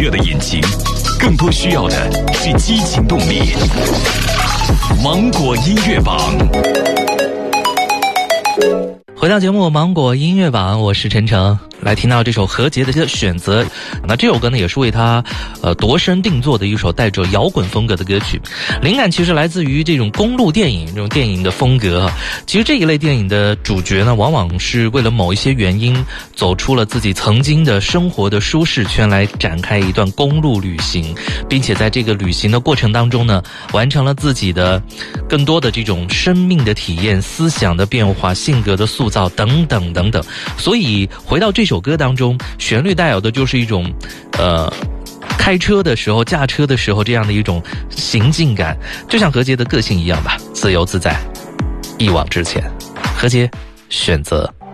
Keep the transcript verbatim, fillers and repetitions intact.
热的引擎，更多需要的是激情动力。芒果音乐榜， 回到节目《芒果音乐榜》，我是陈诚。来听到这首何洁的选择，那这首歌呢也是为他呃度身定做的一首带着摇滚风格的歌曲，灵感其实来自于这种公路电影，这种电影的风格。其实这一类电影的主角呢，往往是为了某一些原因走出了自己曾经的生活的舒适圈，来展开一段公路旅行，并且在这个旅行的过程当中呢，完成了自己的更多的这种生命的体验、思想的变化、性格的塑造等等等等。所以回到这首歌当中，旋律带有的就是一种呃开车的时候、驾车的时候这样的一种行进感，就像何洁的个性一样吧，自由自在，一往直前。何洁选择。